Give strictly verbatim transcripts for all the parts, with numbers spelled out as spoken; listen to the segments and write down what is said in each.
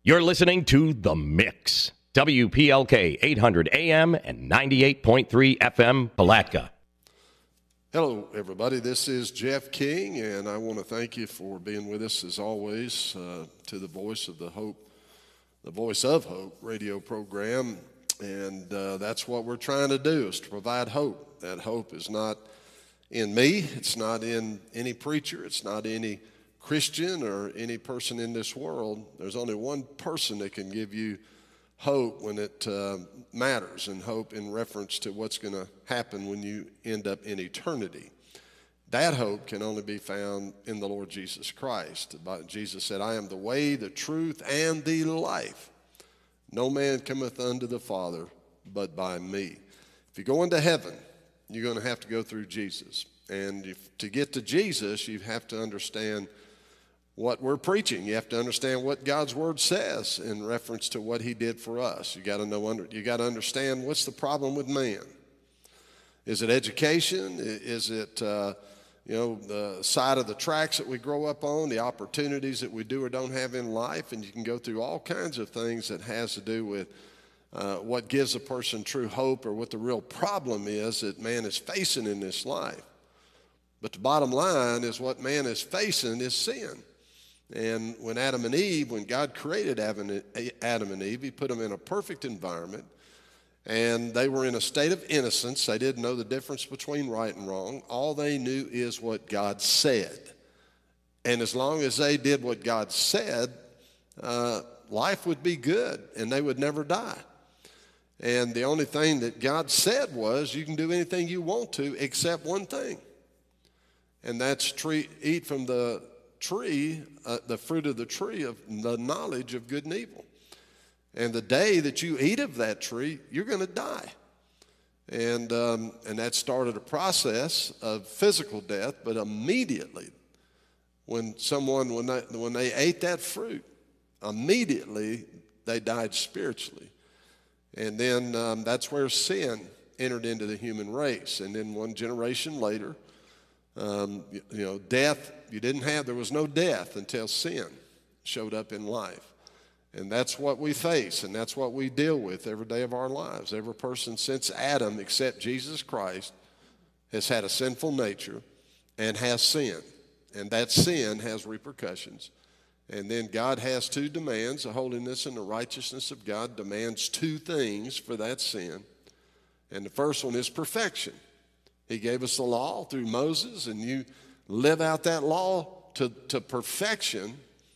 You're listening to The Mix. W P L K eight hundred A M and ninety-eight point three F M, Palatka. Hello, everybody. This is Jeff King, and I want to thank you for being with us, as always, uh, to the Voice of the Hope, the Voice of Hope radio program. And uh, that's what we're trying to do, is to provide hope. That hope is not in me. It's not in any preacher. It's not any Christian or any person in this world. There's only one person that can give you hope when it uh, matters, and hope in reference to what's going to happen when you end up in eternity. That hope can only be found in the Lord Jesus Christ. Jesus said, I am the way, the truth, and the life. No man cometh unto the Father but by me. If you go into heaven, you're going to have to go through Jesus. And if, to get to Jesus, you have to understand what we're preaching. You have to understand what God's Word says in reference to what He did for us. You got to know, under, you got to understand, what's the problem with man? Is it education? Is it uh, you know the side of the tracks that we grow up on, the opportunities that we do or don't have in life? And you can go through all kinds of things that has to do with uh, what gives a person true hope, or what the real problem is that man is facing in this life. But the bottom line is, what man is facing is sin. And when Adam and Eve, when God created Adam and Eve, He put them in a perfect environment, and they were in a state of innocence. They didn't know the difference between right and wrong. All they knew is what God said. And as long as they did what God said, uh, life would be good, and they would never die. And the only thing that God said was, you can do anything you want to except one thing, and that's tree, eat from the tree, uh, the fruit of the tree of the knowledge of good and evil. And the day that you eat of that tree, you're going to die. And um, and that started a process of physical death. But immediately, when someone when they, when they ate that fruit, immediately they died spiritually. And then um, that's where sin entered into the human race. And then one generation later, um, you, you know, death. You didn't have, there was no death until sin showed up in life. And that's what we face, and that's what we deal with every day of our lives. Every person since Adam, except Jesus Christ, has had a sinful nature and has sin. And that sin has repercussions. And then God has two demands. The holiness and the righteousness of God demands two things for that sin. And the first one is perfection. He gave us the law through Moses, and you live out that law to, to perfection,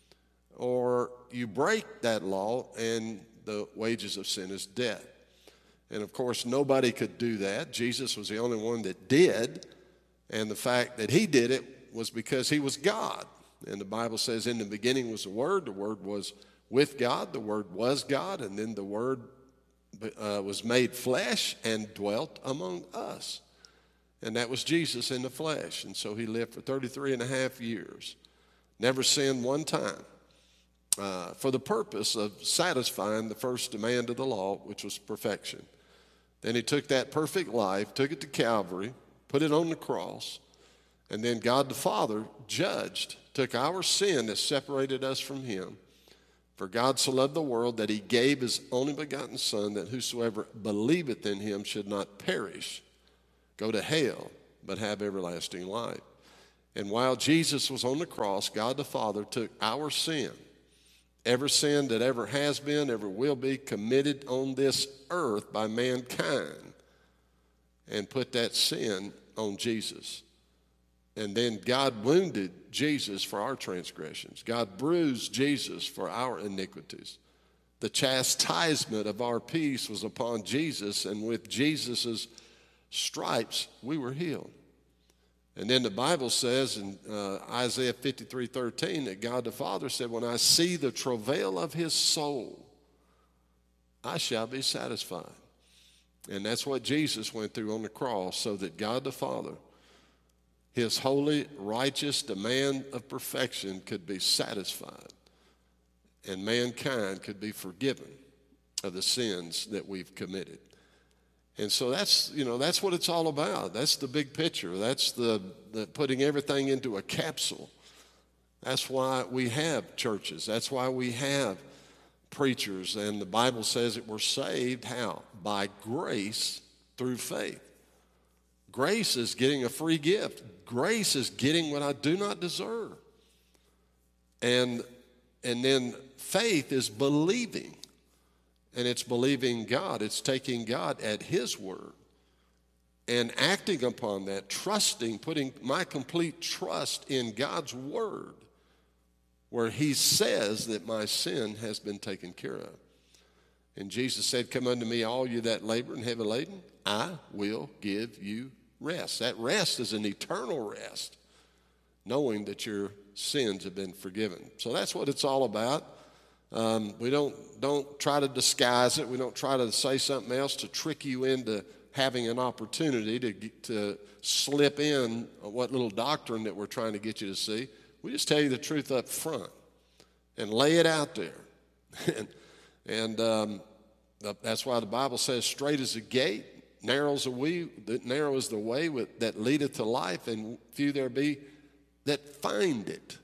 or you break that law, and the wages of sin is death. And of course, nobody could do that. Jesus was the only one that did, and the fact that He did it was because He was God. And the Bible says, in the beginning was the Word, the Word was with God, the Word was God, and then the Word uh, was made flesh and dwelt among us. And that was Jesus in the flesh. And so He lived for thirty-three and a half years, never sinned one time, uh, for the purpose of satisfying the first demand of the law, which was perfection. Then He took that perfect life, took it to Calvary, put it on the cross, and then God the Father judged, took our sin that separated us from Him. For God so loved the world that He gave His only begotten Son, that whosoever believeth in Him should not perish, go to hell, but have everlasting life. And while Jesus was on the cross, God the Father took our sin, every sin that ever has been, ever will be committed on this earth by mankind, and put that sin on Jesus. And then God wounded Jesus for our transgressions. God bruised Jesus for our iniquities. The chastisement of our peace was upon Jesus, and with Jesus's stripes we were healed. And then the Bible says in uh, Isaiah fifty-three thirteen that God the Father said, when I see the travail of His soul, I shall be satisfied. And that's what Jesus went through on the cross, so that God the Father, His holy, righteous demand of perfection, could be satisfied, and mankind could be forgiven of the sins that we've committed. And so that's, you know, that's what it's all about. That's the big picture. That's the, the putting everything into a capsule. That's why we have churches. That's why we have preachers, and the Bible says that we're saved how? By grace through faith. Grace is getting a free gift. Grace is getting what I do not deserve. And, and then faith is believing. And it's believing God. It's taking God at His word and acting upon that, trusting, putting my complete trust in God's word, where He says that my sin has been taken care of. And Jesus said, "Come unto me, all you that labor and heavy laden, I will give you rest." That rest is an eternal rest, knowing that your sins have been forgiven. So that's what it's all about. Um, we don't, don't try to disguise it. We don't try to say something else to trick you into having an opportunity to, to slip in what little doctrine that we're trying to get you to see. We just tell you the truth up front and lay it out there. and and um, that's why the Bible says, straight is the gate, narrow is the way, narrow is the way with, that leadeth to life, and few there be that find it.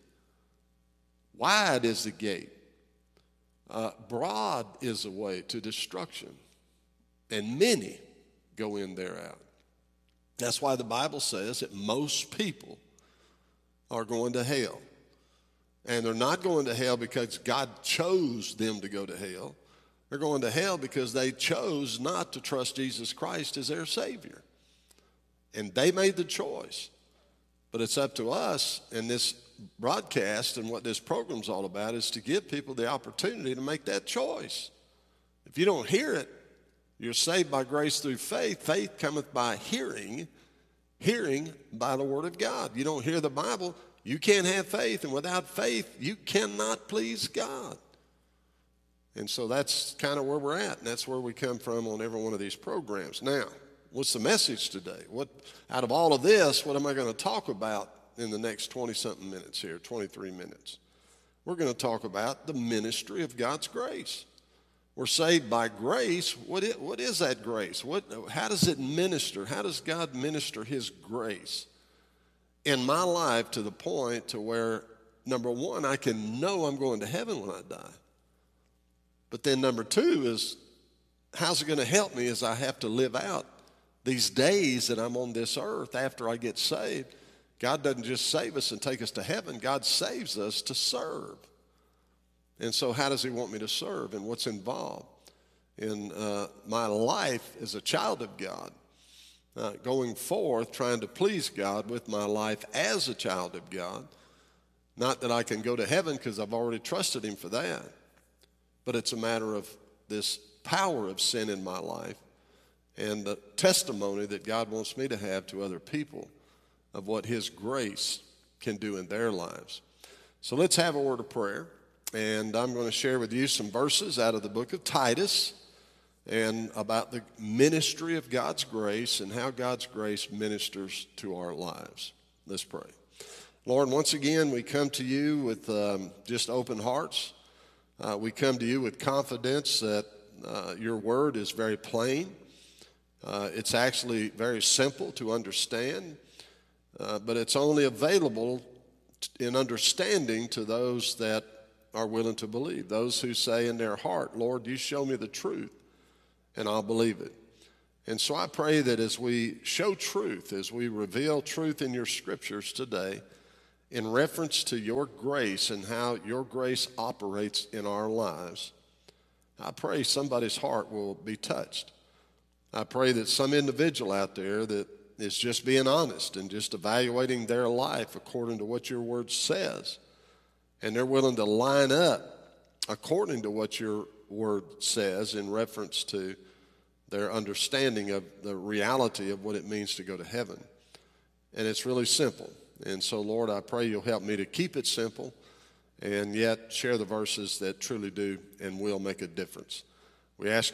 Wide is the gate. Uh, broad is the way to destruction, and many go in thereout. That's why the Bible says that most people are going to hell. And they're not going to hell because God chose them to go to hell. They're going to hell because they chose not to trust Jesus Christ as their Savior. And they made the choice. But it's up to us in this broadcast, and what this program's all about is to give people the opportunity to make that choice. If you don't hear it, you're saved by grace through faith. Faith cometh by hearing, hearing by the word of God. You don't hear the Bible, you can't have faith, and without faith, you cannot please God. And so that's kind of where we're at, and that's where we come from on every one of these programs. Now, what's the message today? What, out of all of this, what am I going to talk about in the next twenty-something minutes here, twenty-three minutes? We're going to talk about the ministry of God's grace. We're saved by grace. What is, what is that grace? What, how does it minister? How does God minister His grace in my life to the point to where, number one, I can know I'm going to heaven when I die. But then number two is, how's it going to help me as I have to live out these days that I'm on this earth after I get saved? God doesn't just save us and take us to heaven. God saves us to serve. And so how does He want me to serve, and what's involved in uh, my life as a child of God, uh, going forth trying to please God with my life as a child of God? Not that I can go to heaven because I've already trusted Him for that, but it's a matter of this power of sin in my life and the testimony that God wants me to have to other people of what His grace can do in their lives. So let's have a word of prayer. And I'm going to share with you some verses out of the book of Titus and about the ministry of God's grace and how God's grace ministers to our lives. Let's pray. Lord, once again, we come to you with um, just open hearts. Uh, we come to you with confidence that uh, your word is very plain. Uh, it's actually very simple to understand, uh, but it's only available in understanding to those that are willing to believe, those who say in their heart, Lord, you show me the truth, and I'll believe it. And so I pray that as we show truth, as we reveal truth in your scriptures today, in reference to your grace and how your grace operates in our lives, I pray somebody's heart will be touched. I pray that some individual out there that is just being honest and just evaluating their life according to what your word says, and they're willing to line up according to what your word says in reference to their understanding of the reality of what it means to go to heaven. And it's really simple. And so, Lord, I pray you'll help me to keep it simple and yet share the verses that truly do and will make a difference. We ask